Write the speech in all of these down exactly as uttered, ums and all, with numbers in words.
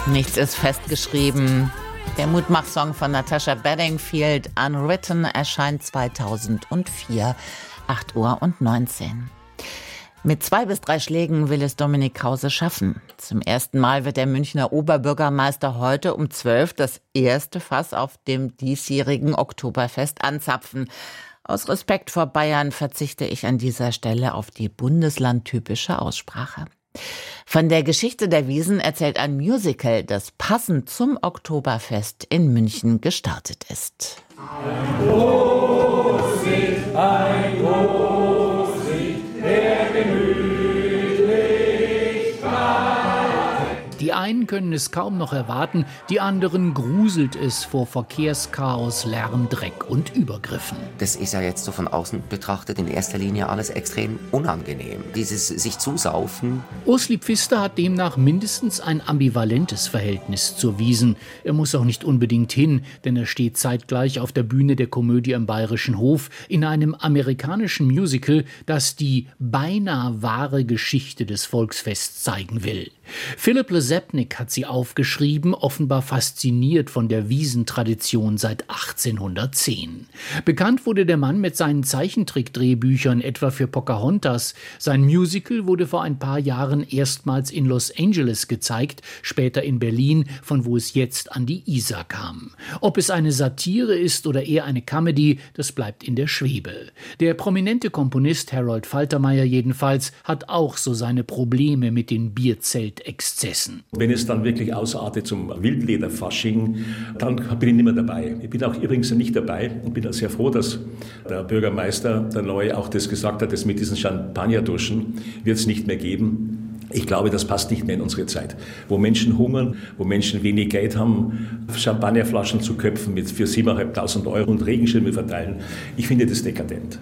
Nichts ist festgeschrieben. Der Mutmach-Song von Natasha Bedingfield, Unwritten, erscheint zweitausendvier, acht Uhr und neunzehn. Mit zwei bis drei Schlägen will es Dominik Krause schaffen. Zum ersten Mal wird der Münchner Oberbürgermeister heute um zwölf das erste Fass auf dem diesjährigen Oktoberfest anzapfen. Aus Respekt vor Bayern verzichte ich an dieser Stelle auf die bundeslandtypische Aussprache. Von der Geschichte der Wiesn erzählt ein Musical, das passend zum Oktoberfest in München gestartet ist. Ein Großlicht, ein Großlicht, der gemütlich bleibt. Die einen können es kaum noch erwarten, die anderen gruselt es vor Verkehrschaos, Lärm, Dreck und Übergriffen. Das ist ja jetzt so von außen betrachtet in erster Linie alles extrem unangenehm. Dieses sich zusaufen. Ursli Pfister hat demnach mindestens ein ambivalentes Verhältnis zur Wiesn. Er muss auch nicht unbedingt hin, denn er steht zeitgleich auf der Bühne der Komödie im Bayerischen Hof in einem amerikanischen Musical, das die beinahe wahre Geschichte des Volksfests zeigen will. Philipp Lesepnik hat sie aufgeschrieben, offenbar fasziniert von der Wiesn-Tradition seit achtzehnhundertzehn. Bekannt wurde der Mann mit seinen Zeichentrickdrehbüchern, etwa für Pocahontas. Sein Musical wurde vor ein paar Jahren erstmals in Los Angeles gezeigt, später in Berlin, von wo es jetzt an die Isar kam. Ob es eine Satire ist oder eher eine Comedy, das bleibt in der Schwebe. Der prominente Komponist Harold Faltermeyer jedenfalls hat auch so seine Probleme mit den Bierzeltexzessen. Wenn es dann wirklich ausartet zum Wildlederfasching, dann bin ich nicht mehr dabei. Ich bin auch übrigens nicht dabei und bin auch sehr froh, dass der Bürgermeister, der Neue, auch das gesagt hat, dass mit diesen Champagnerduschen wird es nicht mehr geben. Ich glaube, das passt nicht mehr in unsere Zeit, wo Menschen hungern, wo Menschen wenig Geld haben, Champagnerflaschen zu köpfen mit für siebentausendfünfhundert Euro und Regenschirme verteilen. Ich finde das dekadent.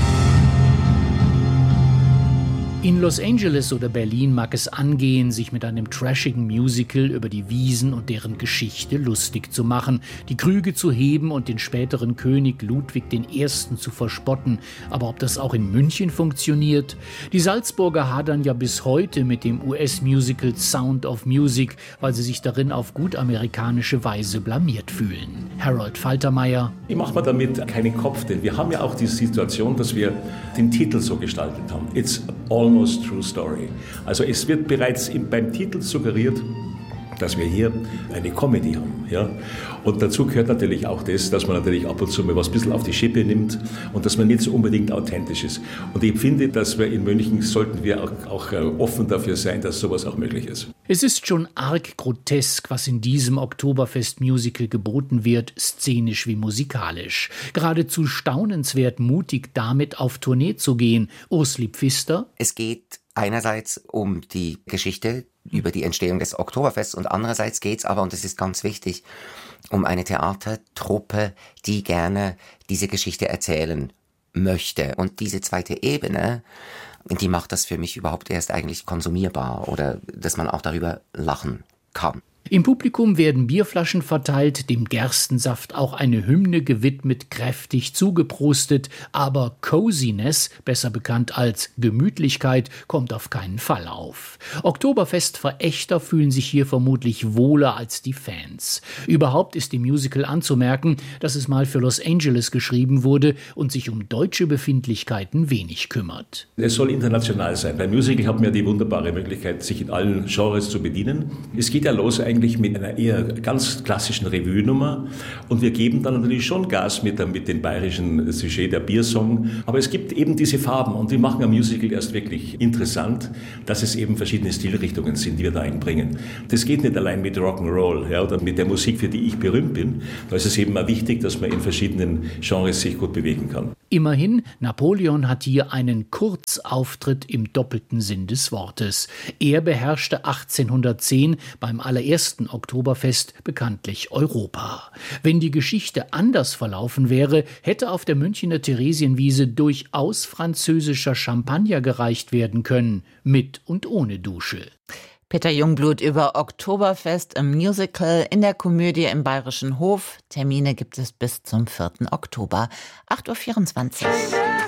In Los Angeles oder Berlin mag es angehen, sich mit einem trashigen Musical über die Wiesn und deren Geschichte lustig zu machen, die Krüge zu heben und den späteren König Ludwig der Erste zu verspotten. Aber ob das auch in München funktioniert? Die Salzburger hadern ja bis heute mit dem U S-Musical Sound of Music, weil sie sich darin auf gut amerikanische Weise blamiert fühlen. Harold Faltermeyer: Ich mache mir damit keinen Kopf, denn wir haben ja auch die Situation, dass wir den Titel so gestaltet haben. It's almost True Story. Also es wird bereits beim Titel suggeriert, dass wir hier eine Comedy haben. Ja? Und dazu gehört natürlich auch das, dass man natürlich ab und zu mal was ein bisschen auf die Schippe nimmt und dass man nicht so unbedingt authentisch ist. Und ich finde, dass wir in München sollten wir auch, auch offen dafür sein, dass sowas auch möglich ist. Es ist schon arg grotesk, was in diesem Oktoberfest-Musical geboten wird, szenisch wie musikalisch. Geradezu staunenswert mutig, damit auf Tournee zu gehen. Ursli Pfister: Es geht einerseits um die Geschichte über die Entstehung des Oktoberfests und andererseits geht es aber, und das ist ganz wichtig, um eine Theatertruppe, die gerne diese Geschichte erzählen möchte. Und diese zweite Ebene, die macht das für mich überhaupt erst eigentlich konsumierbar oder dass man auch darüber lachen kann. Im Publikum werden Bierflaschen verteilt, dem Gerstensaft auch eine Hymne gewidmet, kräftig zugeprostet, aber Coziness, besser bekannt als Gemütlichkeit, kommt auf keinen Fall auf. Oktoberfest-Verächter fühlen sich hier vermutlich wohler als die Fans. Überhaupt ist im Musical anzumerken, dass es mal für Los Angeles geschrieben wurde und sich um deutsche Befindlichkeiten wenig kümmert. Es soll international sein. Beim Musical hat man ja die wunderbare Möglichkeit, sich in allen Genres zu bedienen. Es geht ja los eigentlich eigentlich mit einer eher ganz klassischen Revue-Nummer und wir geben dann natürlich schon Gas mit, mit dem bayerischen Sujet, der Biersong, aber es gibt eben diese Farben und die machen ein Musical erst wirklich interessant, dass es eben verschiedene Stilrichtungen sind, die wir da einbringen. Das geht nicht allein mit Rock'n'Roll, ja, oder mit der Musik, für die ich berühmt bin, da ist es eben auch wichtig, dass man in verschiedenen Genres sich gut bewegen kann. Immerhin, Napoleon hat hier einen Kurzauftritt im doppelten Sinn des Wortes. Er beherrschte achtzehnhundertzehn beim allerersten Oktoberfest bekanntlich Europa. Wenn die Geschichte anders verlaufen wäre, hätte auf der Münchner Theresienwiese durchaus französischer Champagner gereicht werden können, mit und ohne Dusche. Peter Jungblut über Oktoberfest im Musical in der Komödie im Bayerischen Hof. Termine gibt es bis zum vierten Oktober, acht Uhr vierundzwanzig.